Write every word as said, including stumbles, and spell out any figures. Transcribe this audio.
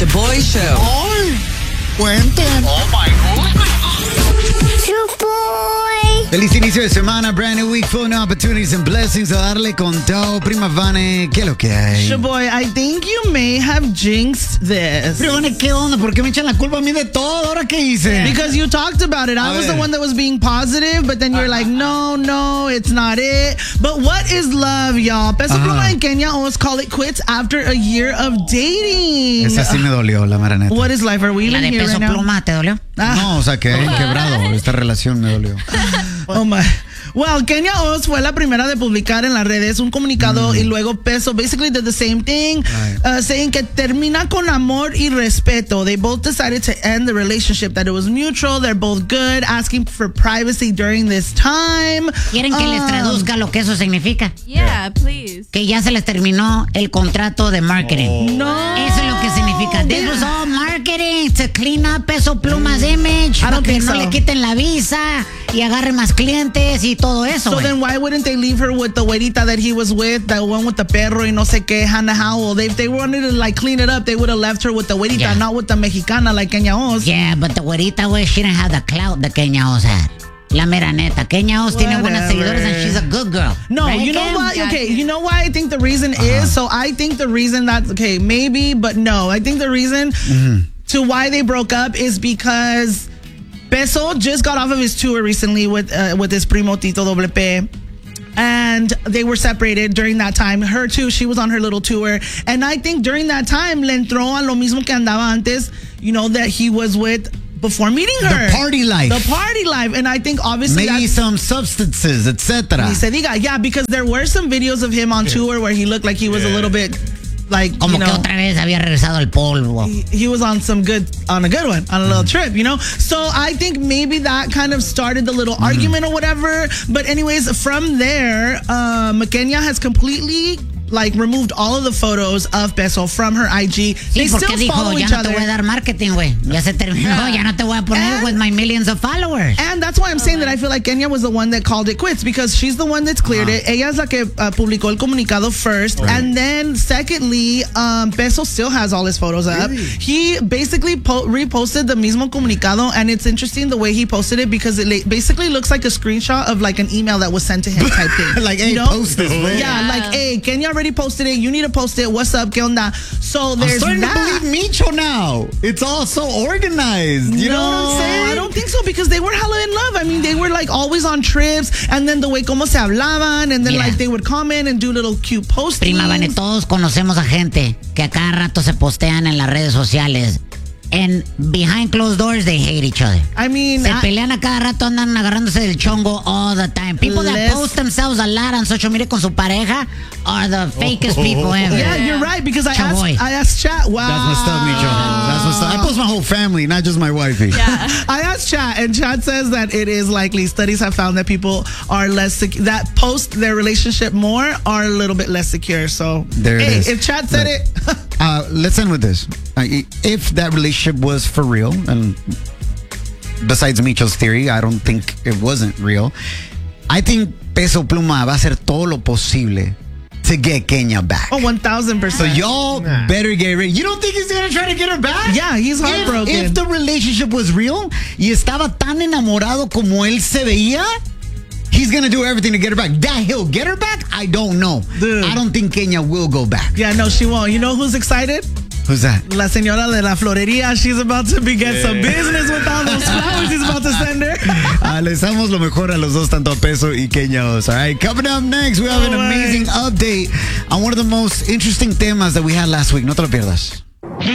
Shaboy Show. ¡Ay! Cuenten. Oh my goodness. Shaboy. Feliz inicio de semana, brand new week, full of opportunities and blessings. A darle con todo, prima Vane, ¿qué es lo que hay? Shaboy, I think you may have jinxed this. Pero Vane, ¿qué onda? ¿Por qué me echan la culpa a mí de todo? ¿Ahora qué hice? Because you talked about it. I A was ver. the one that was being positive, but then you're like, no, no, it's not it. But what is love, y'all? Peso Ajá. Pluma and Kenya almost call it quits after a year of dating. Esa sí me dolió, la mera neta. What is life? Are we La even de here Peso right now? Pluma, ¿te dolió? Ah. No, o sea, que he quebrado. Esta relación me dolió. Oh my. Well, Kenya Oz fue la primera de publicar en las redes un comunicado Mm. y luego Peso basically did the same thing, Right. uh, saying que termina con amor y respeto. They both decided to end the relationship, that it was mutual, they're both good, asking for privacy during this time. ¿Quieren que les Um, traduzca lo que eso significa? Yeah, please. Que ya se les terminó el contrato de marketing. No. Eso es lo que significa. This was all marketing to clean up Peso Pluma's image. I Para don't que think no so. le quiten la visa y agarre más clientes y todo eso. So güey. then why wouldn't they leave her with the güerita that he was with, the one with the perro y no sé qué, Hannah Howell? They, if they wanted to like clean it up, they would have left her with the güerita, Yeah. not with the mexicana like Kenya Oz. Yeah, but the güerita, güey, she didn't have the clout that Kenya Oz had. La mera neta. Kenya Oz tiene buenas Whatever. seguidores and she's a good girl. No, Right, you know Kim? what? Okay, you know why I think the reason is? So I think the reason that's, okay, maybe, but no. I think the reason to why they broke up is because Peso just got off of his tour recently with uh, with his primo Tito Doble P. And they were separated during that time. Her too, she was on her little tour. And I think during that time, le entró a lo mismo que andaba antes, you know, that he was with before meeting her. The party life. The party life. And I think obviously Maybe that's... some substances, et cetera. Ni se diga, yeah, because there were some videos of him on tour where he looked like he was a little bit like, Como you que know, otra vez había regresado al polvo. he, he was on some good, on a good one, on a little trip, you know? So I think maybe that kind of started the little argument or whatever. But anyways, from there, um, Kenya has completely like removed all of the photos of Peso from her I G. Sí, They porque still dijo, follow ya each no te voy a other. dar marketing, güey. Ya se terminó, Yeah. ya no te voy a poner And- with my millions of followers. And that's why I'm saying that I feel like Kenya was the one that called it quits because she's the one that's cleared it. Ella es la que uh, publicó el comunicado first. And then secondly, um, Peso still has all his photos up. He basically po- reposted the mismo comunicado, and it's interesting the way he posted it because it la- basically looks like a screenshot of like an email that was sent to him type thing. Like, You hey, know? post this, man. Yeah, like, hey, Kenya already posted it. You need to post it. What's up? ¿Qué onda? So I'm there's starting that. to believe Micho now. It's all so organized. You no, know what I'm saying? I don't think so because they were hella in love. I mean, they were like always on trips, and then the way como se hablaban, and then Mira. like they would comment and do little cute postings. Prima Vane, todos conocemos a gente que a cada rato se postean en las redes sociales. And behind closed doors, they hate each other. I mean, Se I- pelean a cada rato, andan agarrándose del chongo all the time. People that Let's- post themselves a lot on social media con su pareja are the fakest people ever. yeah, you're right because I Chavoy. asked, I asked Chat. Wow, That's messed up, Micho. That's messed up. I post my whole family, not just my wifey. Yeah. I asked Chat, and Chat says that it is likely. Studies have found that people are less sec- that post their relationship more are a little bit less secure. So, There it hey, is. if Chat said Look. it, Uh, let's end with this. Uh, if that relationship was for real, and besides Micho's theory, I don't think it wasn't real. I think Peso Pluma va a hacer todo lo posible to get Kenya back. oh, one thousand So percent. y'all better get ready. You don't think he's gonna try to get her back? Yeah, he's If- heartbroken. If, the relationship was real y estaba tan enamorado como él se veía, he's gonna do everything to get her back. That he'll get her back, I don't know. Dude. I don't think Kenya will go back. Yeah, no, she won't. You know who's excited? Who's that? La señora de la florería. She's about to be get some business with all those flowers he's about to send her. Uh, les damos lo mejor a los dos, tanto a Peso y Kenya Oz. All right, coming up next, we have an All right. amazing update on one of the most interesting temas that we had last week. No te lo pierdas.